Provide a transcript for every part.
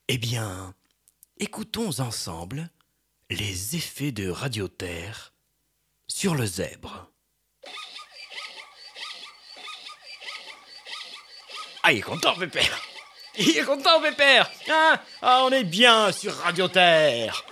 Eh bien, écoutons ensemble les effets de Radioterre sur le zèbre. Ah, il est content, Pépère. Il est content, Pépère. On est bien sur Radioterre.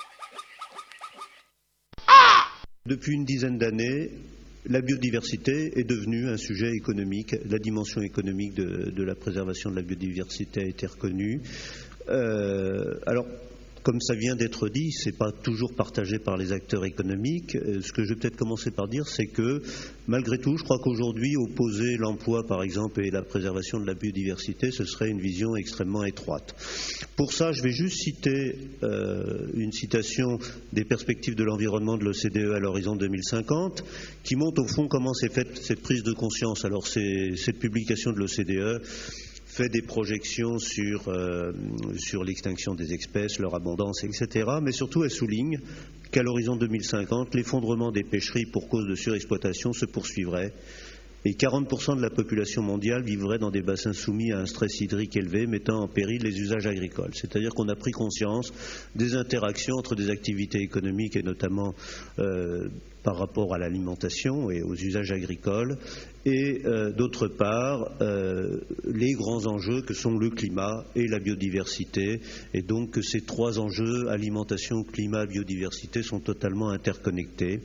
Depuis une dizaine d'années, la biodiversité est devenue un sujet économique. La dimension économique de la préservation de la biodiversité a été reconnue. Alors, comme ça vient d'être dit, ce n'est pas toujours partagé par les acteurs économiques. Ce que je vais peut-être commencer par dire, c'est que malgré tout, je crois qu'aujourd'hui, opposer l'emploi, par exemple, et la préservation de la biodiversité, ce serait une vision extrêmement étroite. Pour ça, je vais juste citer une citation des perspectives de l'environnement de l'OCDE à l'horizon 2050, qui montre au fond comment s'est faite cette prise de conscience. Alors, cette publication de l'OCDE fait des projections sur l'extinction des espèces, leur abondance, etc. Mais surtout, elle souligne qu'à l'horizon 2050, l'effondrement des pêcheries pour cause de surexploitation se poursuivrait et 40% de la population mondiale vivrait dans des bassins soumis à un stress hydrique élevé, mettant en péril les usages agricoles. C'est-à-dire qu'on a pris conscience des interactions entre des activités économiques et notamment par rapport à l'alimentation et aux usages agricoles, et d'autre part les grands enjeux que sont le climat et la biodiversité, et donc que ces trois enjeux, alimentation, climat, biodiversité, sont totalement interconnectés.